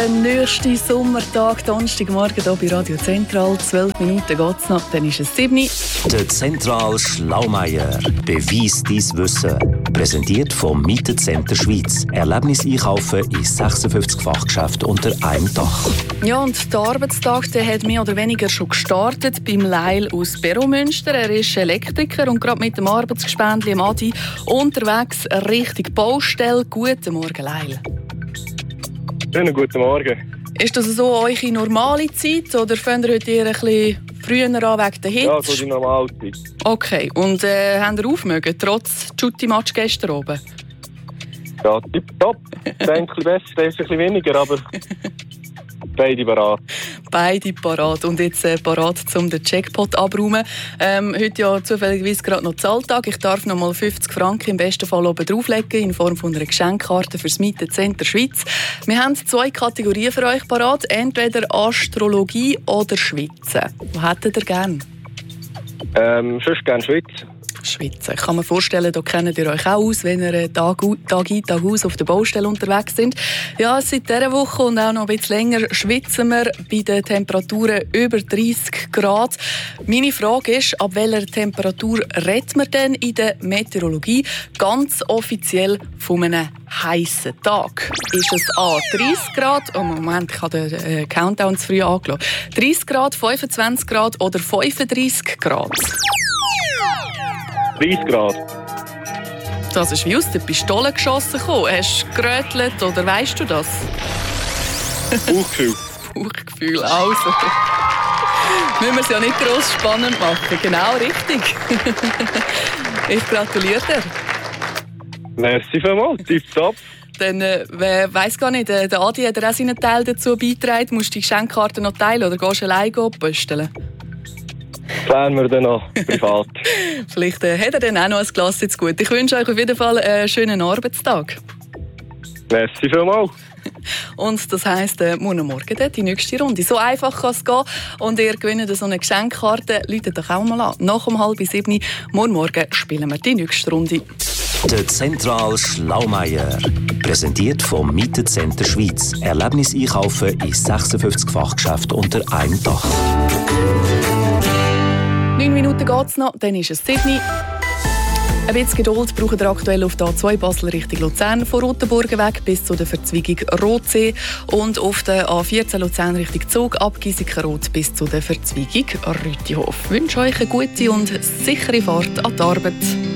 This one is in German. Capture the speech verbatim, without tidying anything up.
Der nächste Sommertag, Donnerstagmorgen hier bei Radio Zentral. zwölf Minuten geht es noch, dann ist es sieben. Der Zentral Schlaumeier. Beweis dein Wissen. Präsentiert vom Mietencenter Schweiz. Erlebnis einkaufen in sechsundfünfzig Fachgeschäften unter einem Dach. Ja, und der Arbeitstag der hat mehr oder weniger schon gestartet beim Leil aus Beromünster. Er ist Elektriker und gerade mit dem Arbeitsgespendli Adi unterwegs Richtung Baustelle. Guten Morgen, Leil. Schönen guten Morgen. Ist das so eure normale Zeit oder fangt ihr heute eher ein bisschen früher an wegen der Hitze? Ja, so die normale Zeit. Okay, und äh, habt ihr aufmögen, trotz Schutti-Match gestern oben? Ja, tipptopp. Ich denke, ein bisschen besser, ein bisschen weniger, aber beide parat. Beide parat. Und jetzt äh, parat, um den Jackpot abzuräumen. Ähm, heute ja zufälligerweise gerade noch Zahltag. Ich darf noch mal fünfzig Franken im besten Fall oben drauflegen in Form von einer Geschenkkarte für das Mietencenter Schweiz. Wir haben zwei Kategorien für euch parat. Entweder Astrologie oder Schweizen. Was hättet ihr gerne? Ähm, sonst gerne Schweiz. Schweizer. Ich kann mir vorstellen, da kennt ihr euch auch aus, wenn ihr Tag, Tag ein, Tag aus auf der Baustelle unterwegs sind. Ja, seit dieser Woche und auch noch ein bisschen länger schwitzen wir bei den Temperaturen über dreissig Grad. Meine Frage ist, ab welcher Temperatur redet man denn in der Meteorologie ganz offiziell von einem heissen Tag? Ist es A dreissig Grad? Oh Moment, ich habe den äh, Countdown zu früh angelassen. dreissig Grad, fünfundzwanzig Grad oder fünfunddreissig Grad? dreißig Grad. Das ist wie aus der Pistole geschossen gekommen. Hast du gerötelt oder weißt du das? Bauchgefühl. Bauchgefühl, also. Müssen wir es ja nicht gross spannend machen. Genau richtig. Ich gratuliere dir. Merci vielmals, tipptopp. Dann äh, weiss gar nicht, äh, der Adi hat auch seinen Teil dazu beigetragen. Musst du die Geschenkkarte noch teilen oder gehst du alleine pösteln? Klären wir dann noch privat. Vielleicht äh, hat er dann auch noch ein Glas jetzt gut. Ich wünsche euch auf jeden Fall einen schönen Arbeitstag. Merci vielmals. Und das heisst, äh, morgen Morgen die nächste Runde. So einfach kann es gehen. Und ihr gewinnt so eine Geschenkkarte. Läutet doch auch mal an. Nach um halb sieben, morgen Morgen spielen wir die nächste Runde. Der Zentral Schlaumeier. Präsentiert vom Mietencenter Schweiz. Erlebnis einkaufen in sechsundfünfzig Fachgeschäften unter einem Dach. Neun Minuten geht es noch, dann ist es Sydney. Ein bisschen Geduld brauchen wir aktuell auf der A zwei Basel Richtung Luzern, von Rotenburg weg bis zu der Verzweigung Rotsee und auf der A vierzehn Luzern Richtung Zug ab Giesikenrot bis zu der Verzweigung Rütihof. Ich wünsche euch eine gute und sichere Fahrt an die Arbeit.